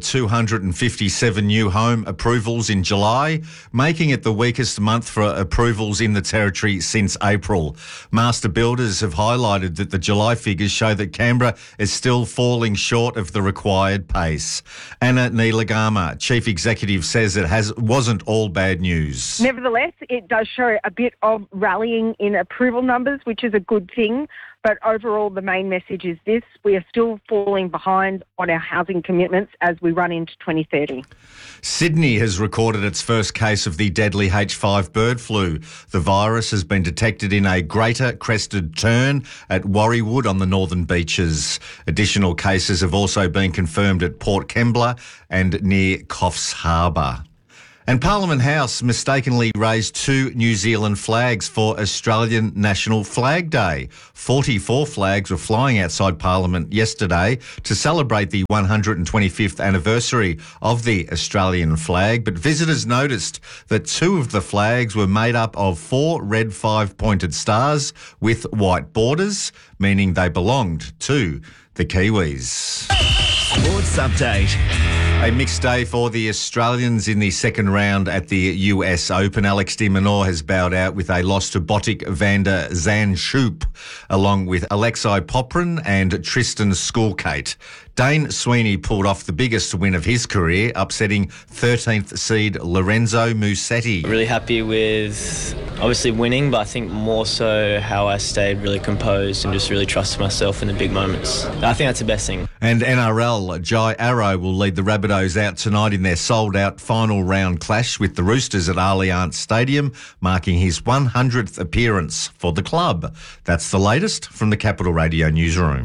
257 new home approvals in July, making it the weakest month for approvals in the territory since April. Master builders have highlighted that the July figures show that Canberra is still falling short of the required pace. Anna Neelagama, Chief Executive, says it wasn't all bad news. Nevertheless, it does show a bit of rallying in approval numbers, which is a good thing. But overall, the main message is this: we are still falling behind on our housing commitments as we run into 2030. Sydney has recorded its first case of the deadly H5 bird flu. The virus has been detected in a greater crested tern at Warriewood on the northern beaches. Additional cases have also been confirmed at Port Kembla and near Coffs Harbour. And Parliament House mistakenly raised 2 New Zealand flags for Australian National Flag Day. 44 flags were flying outside Parliament yesterday to celebrate the 125th anniversary of the Australian flag, but visitors noticed that 2 of the flags were made up of 4 red 5-pointed stars with white borders, meaning they belonged to the Kiwis. Sports update. A mixed day for the Australians in the second round at the US Open. Alex de Minaur has bowed out with a loss to Botic van der Zandschulp, along with Alexei Poprin and Tristan Skulkate. Dane Sweeney pulled off the biggest win of his career, upsetting 13th seed Lorenzo Musetti. Really happy with obviously winning, but I think more so how I stayed really composed and just really trusted myself in the big moments. I think that's the best thing. And NRL, Jai Arrow will lead the Rabbitohs out tonight in their sold-out final round clash with the Roosters at Allianz Stadium, marking his 100th appearance for the club. That's the latest from the Capital Radio newsroom.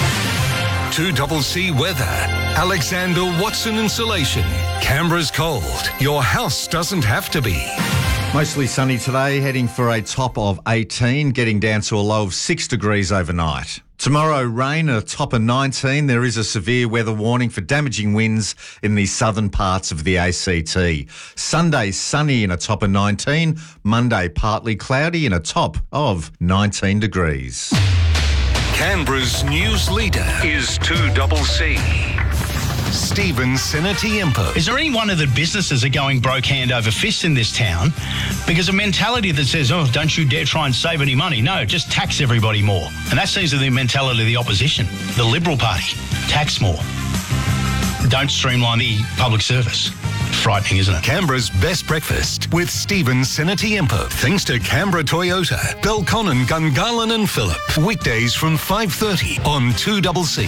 2CC weather. Alexander Watson Insulation. Canberra's cold. Your house doesn't have to be. Mostly sunny today, heading for a top of 18, getting down to a low of 6 degrees overnight. Tomorrow, rain, a top of 19. There is a severe weather warning for damaging winds in the southern parts of the ACT. Sunday, sunny and a top of 19. Monday, partly cloudy and a top of 19 degrees. Canberra's news leader is 2CC. Stephen Senatiempo. Is there any wonder that businesses are going broke hand over fist in this town? Because a mentality that says, oh, don't you dare try and save any money. No, just tax everybody more. And that seems to be the mentality of the opposition, the Liberal Party. Tax more. Don't streamline the public service. Frightening, isn't it? Canberra's best breakfast with Stephen Senatiempo. Thanks to Canberra Toyota, Belconnen, Gungahlin and Phillip. Weekdays from 5:30 on 2CC.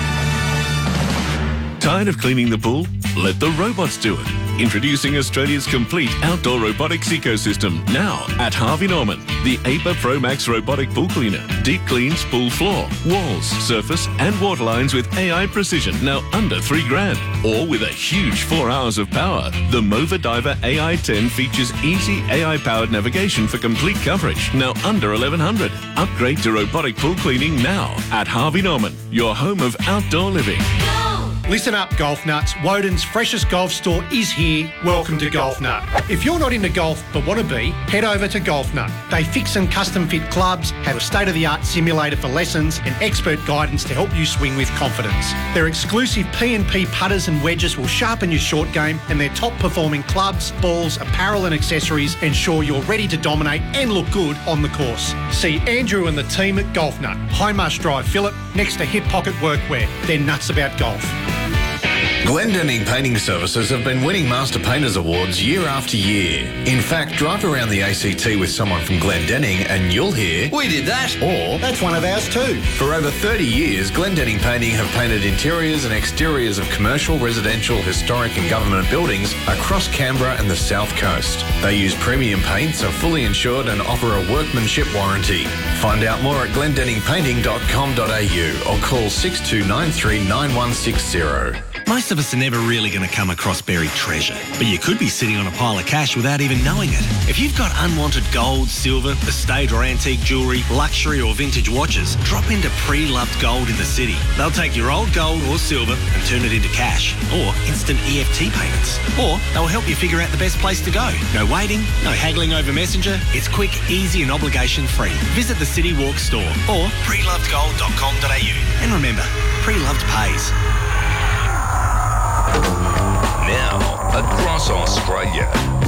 Tired of cleaning the pool? Let the robots do it. Introducing Australia's complete outdoor robotics ecosystem now at Harvey Norman. The APA Pro Max robotic pool cleaner. Deep cleans pool floor, walls, surface and water lines with AI precision, now under $3,000. Or with a huge 4 hours of power. The Mova Diver AI10 features easy AI-powered navigation for complete coverage, now under $1,100. Upgrade to robotic pool cleaning now at Harvey Norman, your home of outdoor living. Listen up, Golf Nuts. Woden's freshest golf store is here. Welcome to Golf Nut. If you're not into golf but want to be, head over to Golf Nut. They fix and custom fit clubs, have a state-of-the-art simulator for lessons and expert guidance to help you swing with confidence. Their exclusive P&P putters and wedges will sharpen your short game, and their top-performing clubs, balls, apparel and accessories ensure you're ready to dominate and look good on the course. See Andrew and the team at Golf Nut, Highmarsh Drive, Phillip, next to Hip Pocket Workwear. They're nuts about golf. Glendenning Painting Services have been winning Master Painters Awards year after year. In fact, drive around the ACT with someone from Glendenning and you'll hear, "We did that," or "That's one of ours too." For over 30 years, Glendenning Painting have painted interiors and exteriors of commercial, residential, historic and government buildings across Canberra and the South Coast. They use premium paints, are fully insured and offer a workmanship warranty. Find out more at glendenningpainting.com.au or call 6293 9160. Most Most of us are never really going to come across buried treasure, but you could be sitting on a pile of cash without even knowing it. If you've got unwanted gold, silver, estate or antique jewellery, luxury or vintage watches, drop into Pre-Loved Gold in the city. They'll take your old gold or silver and turn it into cash or instant EFT payments. Or they'll help you figure out the best place to go. No waiting, no haggling over Messenger. It's quick, easy and obligation-free. Visit the City Walk store or prelovedgold.com.au. And remember, Pre-Loved pays. Now, across Australia.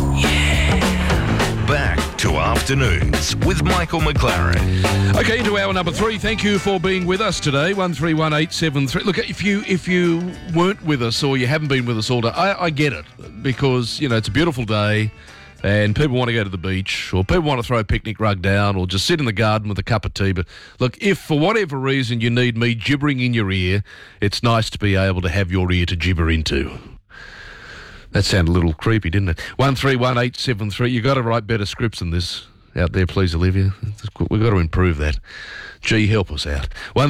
Back to Afternoons with Michael McLaren. Okay, into hour number 3. Thank you for being with us today. 131873. Look, if you weren't with us or you haven't been with us all day, I get it, because it's a beautiful day and people want to go to the beach, or people want to throw a picnic rug down, or just sit in the garden with a cup of tea. But look, if for whatever reason you need me gibbering in your ear, it's nice to be able to have your ear to gibber into. That sounded a little creepy, didn't it? 131873. You've got to write better scripts than this out there, please, Olivia. We've got to improve that. Gee, help us out.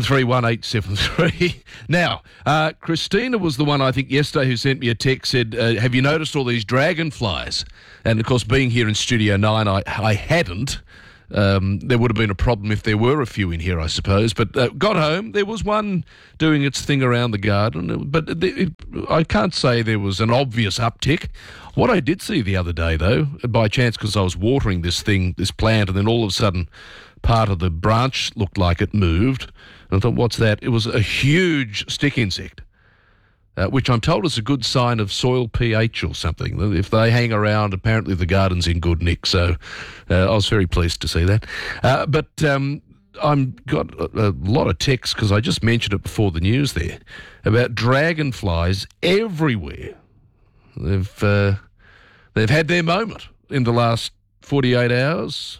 131873. Now, Christina was the one, I think, yesterday who sent me a text, said, have you noticed all these dragonflies? And, of course, being here in Studio 9, I hadn't. There would have been a problem if there were a few in here, I suppose. But got home, there was one doing its thing around the garden. But I can't say there was an obvious uptick. What I did see the other day, though, by chance, because I was watering this plant, and then all of a sudden part of the branch looked like it moved. And I thought, what's that? It was a huge stick insect. Which I'm told is a good sign of soil pH or something. If they hang around, apparently the garden's in good nick. So I was very pleased to see that. But I've got a lot of texts, because I just mentioned it before the news there, about dragonflies everywhere. They've had their moment in the last 48 hours.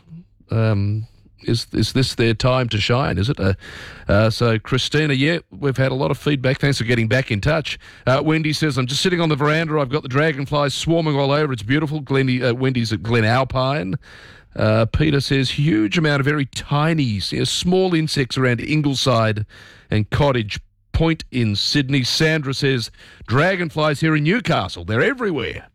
Is this their time to shine, is it? So, Christina, yeah, we've had a lot of feedback. Thanks for getting back in touch. Wendy says, I'm just sitting on the veranda. I've got the dragonflies swarming all over. It's beautiful. Wendy's at Glen Alpine. Peter says, huge amount of very tiny, small insects around Ingleside and Cottage Point in Sydney. Sandra says, dragonflies here in Newcastle. They're everywhere.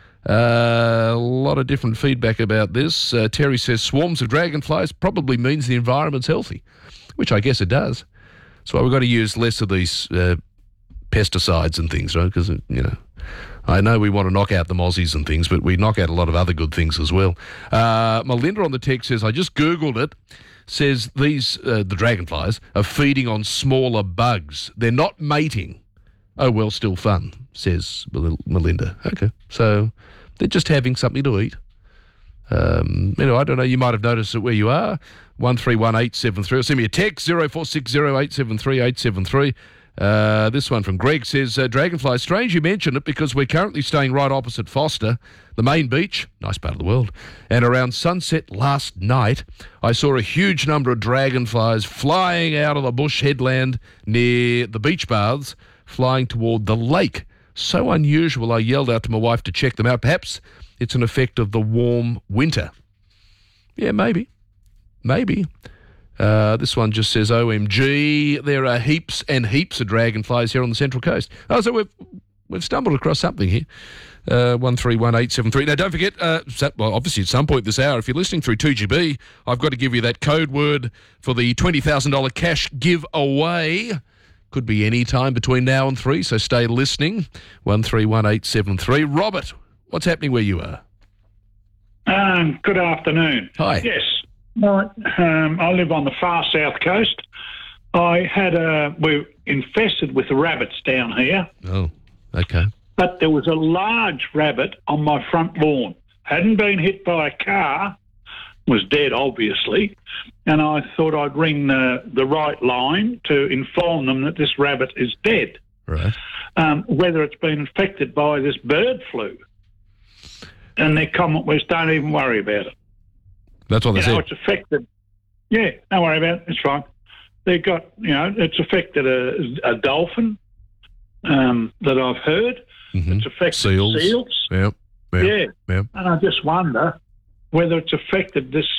A lot of different feedback about this. Terry says swarms of dragonflies probably means the environment's healthy, which I guess it does. So we've got to use less of these pesticides and things, right? Because, I know we want to knock out the mozzies and things, but we knock out a lot of other good things as well. Melinda on the text says, I just Googled it, says the dragonflies are feeding on smaller bugs. They're not mating. Oh, well, still fun, says Melinda. Okay, so they're just having something to eat. I don't know, you might have noticed it where you are. 131873. Send me a text, 0460873873. This one from Greg says, dragonfly, strange you mention it, because we're currently staying right opposite Foster, the main beach, nice part of the world, and around sunset last night, I saw a huge number of dragonflies flying out of the bush headland near the beach baths, flying toward the lake. So unusual, I yelled out to my wife to check them out. Perhaps it's an effect of the warm winter. Yeah, maybe. This one just says, OMG, there are heaps and heaps of dragonflies here on the Central Coast. Oh, so we've stumbled across something here. 131873. Now, don't forget, obviously at some point this hour, if you're listening through 2GB, I've got to give you that code word for the $20,000 cash giveaway. Could be any time between now and 3, so stay listening. 131873. Robert, what's happening where you are? Good afternoon. Hi. Yes. I live on the far south coast. We're infested with rabbits down here. Oh, okay. But there was a large rabbit on my front lawn. Hadn't been hit by a car, was dead, obviously, and I thought I'd ring the right line to inform them that this rabbit is dead. Right. Whether it's been infected by this bird flu. And their comment was, don't even worry about it. That's what they said. It's affected. Yeah, don't worry about it. It's fine. They've got, it's affected a dolphin that I've heard. Mm-hmm. It's affected seals. Yep. Yeah. And I just wonder whether it's affected this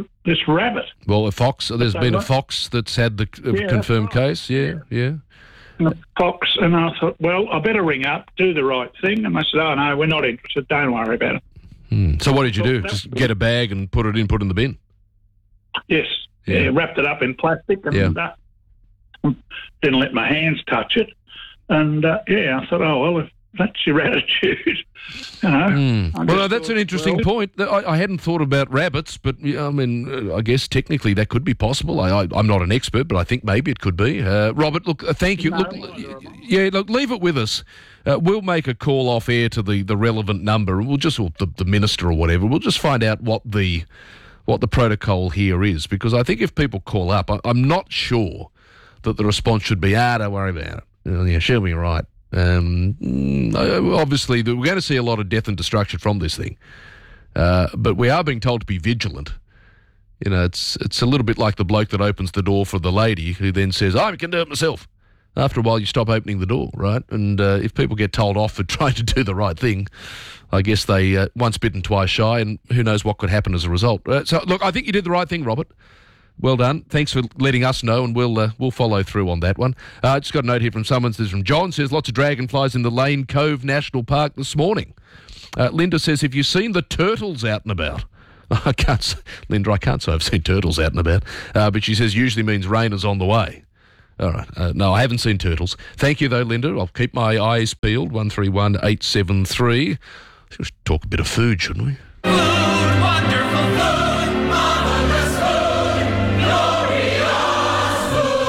rabbit. Well, a fox. There's been a fox that's had the confirmed case. Yeah. Cox, and I thought, well, I better ring up, do the right thing. And they said, oh, no, we're not interested. Don't worry about it. So what did you do? Just get a bag and put it in the bin? Yes. Yeah, wrapped it up in plastic and didn't let my hands touch it. And, I thought, oh, well, if that's your attitude, you know. Well, that's an interesting point. I hadn't thought about rabbits, but I mean, I guess technically that could be possible. I'm not an expert, but I think maybe it could be. Robert, look, thank you. Look, leave it with us. We'll make a call off air to the relevant number, and we'll just, or the minister or whatever, we'll just find out what the protocol here is, because I think if people call up, I'm not sure that the response should be, don't worry about it. She'll be right. Obviously, we're going to see a lot of death and destruction from this thing, but we are being told to be vigilant. You know, it's a little bit like the bloke that opens the door for the lady who then says, I can do it myself. After a while, you stop opening the door, right? And if people get told off for trying to do the right thing, I guess they once bitten, twice shy, and who knows what could happen as a result. So, look, I think you did the right thing, Robert. Well done. Thanks for letting us know, and we'll follow through on that one. Just got a note here from someone. This is from John. Says lots of dragonflies in the Lane Cove National Park this morning. Linda says, have you seen the turtles out and about? Linda, I can't say I've seen turtles out and about. But she says usually means rain is on the way. All right. No, I haven't seen turtles. Thank you, though, Linda. I'll keep my eyes peeled. 131873. Let's talk a bit of food, shouldn't we? Food, wonderful food, marvelous food, glorious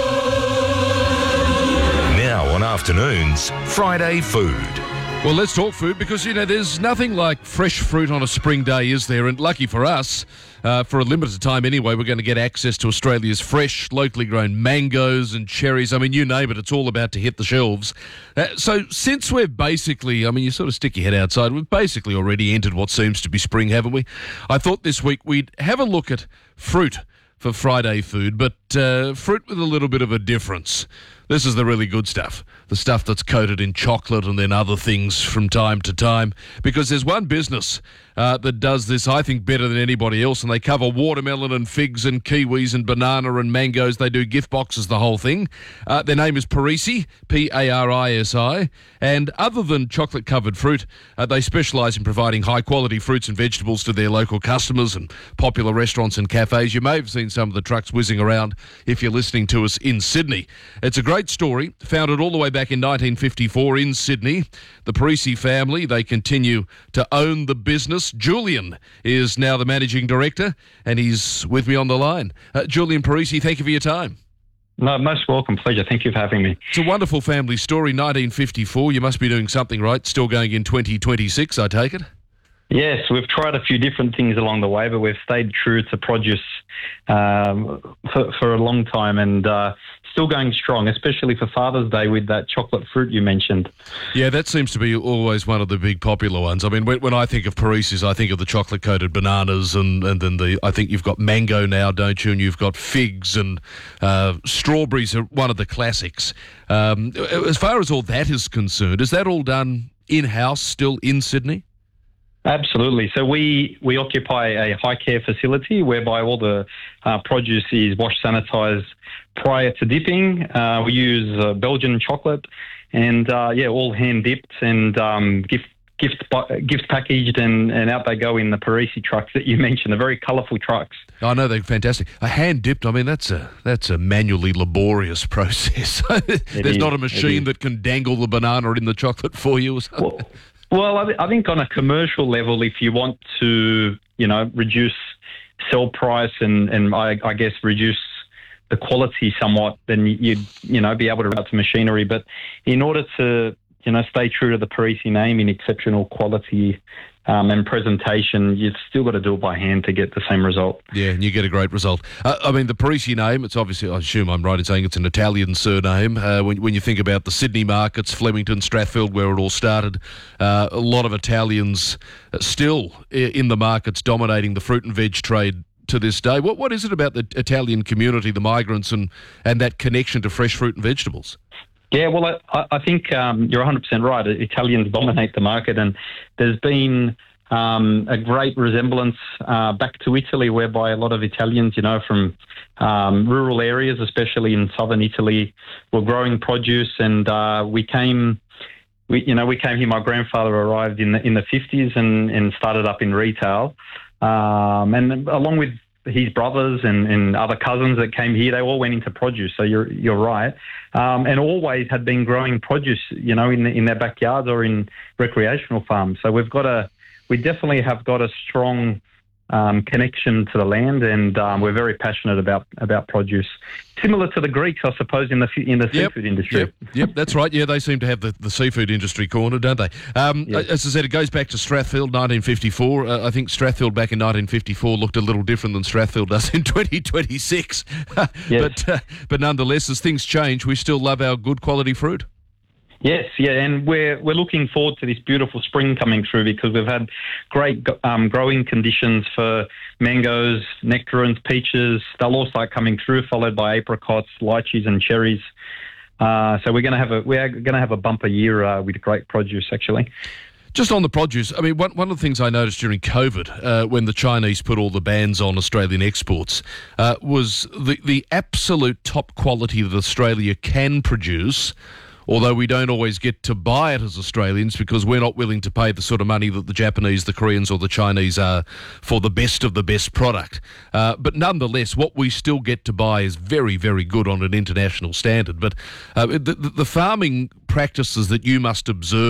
food. Now on afternoons, Friday Food. Well, let's talk food because, you know, there's nothing like fresh fruit on a spring day, is there? And lucky for us, for a limited time anyway, we're going to get access to Australia's fresh, locally grown mangoes and cherries. I mean, you name it, it's all about to hit the shelves. So since we've basically, I mean, you sort of stick your head outside, we've basically already entered what seems to be spring, haven't we? I thought this week we'd have a look at fruit for Friday food, but fruit with a little bit of a difference. This is the really good stuff, the stuff that's coated in chocolate and then other things from time to time, because there's one business that does this, I think, better than anybody else, and they cover watermelon and figs and kiwis and banana and mangoes. They do gift boxes, the whole thing. Their name is Parisi, P-A-R-I-S-I, and other than chocolate-covered fruit, they specialise in providing high-quality fruits and vegetables to their local customers and popular restaurants and cafes. You may have seen some of the trucks whizzing around if you're listening to us in Sydney. It's a great story, founded all the way back in 1954 in Sydney. The Parisi family, they continue to own the business. Julian is now the managing director, and he's with me on the line. Julian Parisi, thank you for your time. No, most welcome. Pleasure. Thank you for having me. It's a wonderful family story, 1954. You must be doing something right. Still going in 2026, I take it? Yes, we've tried a few different things along the way, but we've stayed true to produce for a long time, and still going strong, especially for Father's Day with that chocolate fruit you mentioned. Yeah, that seems to be always one of the big popular ones. I mean, when I think of Parisi's, I think of the chocolate-coated bananas, and then I think you've got mango now, don't you? And you've got figs, and strawberries are one of the classics. As far as all that is concerned, is that all done in-house still in Sydney? Absolutely. So we occupy a high care facility whereby all the produce is washed, sanitised prior to dipping. We use Belgian chocolate, and all hand dipped and gift packaged, and out they go in the Parisi trucks that you mentioned, the very colourful trucks. I know, they're fantastic. A hand dipped, I mean, that's a manually laborious process. There's not a machine that can dangle the banana in the chocolate for you or something. Well, I think on a commercial level, if you want to, reduce sell price and I guess reduce the quality somewhat, then you'd, be able to route to machinery. But in order to, stay true to the Parisi name in exceptional quality and presentation, you've still got to do it by hand to get the same result. Yeah, and you get a great result. I mean, the Parisi name, it's obviously, I assume I'm right in saying it's an Italian surname. When you think about the Sydney markets, Flemington, Strathfield, where it all started, a lot of Italians still in the markets dominating the fruit and veg trade to this day. What is it about the Italian community, the migrants, and that connection to fresh fruit and vegetables? Yeah, well, I think you're 100% right. Italians dominate the market, and there's been a great resemblance back to Italy, whereby a lot of Italians, from rural areas, especially in southern Italy, were growing produce, and we came here. My grandfather arrived in the 50s and started up in retail, and along with his brothers and other cousins that came here, they all went into produce. So you're right, and always had been growing produce, in their backyards or in recreational farms. So we definitely have got a strong connection to the land, and we're very passionate about produce. Similar to the Greeks, I suppose, in the seafood industry. Yep, that's right. Yeah, they seem to have the seafood industry cornered, don't they? As I said, it goes back to Strathfield, 1954. I think Strathfield back in 1954 looked a little different than Strathfield does in 2026. Yes. But nonetheless, as things change, we still love our good quality fruit. Yes, yeah, and we're looking forward to this beautiful spring coming through, because we've had great growing conditions for mangoes, nectarines, peaches. They'll all start coming through, followed by apricots, lychees, and cherries. So we're going to have a bumper year with great produce, actually. Just on the produce, I mean, one of the things I noticed during COVID, when the Chinese put all the bans on Australian exports, was the absolute top quality that Australia can produce, although we don't always get to buy it as Australians because we're not willing to pay the sort of money that the Japanese, the Koreans or the Chinese are for the best of the best product. But nonetheless, what we still get to buy is very, very good on an international standard. But the farming practices that you must observe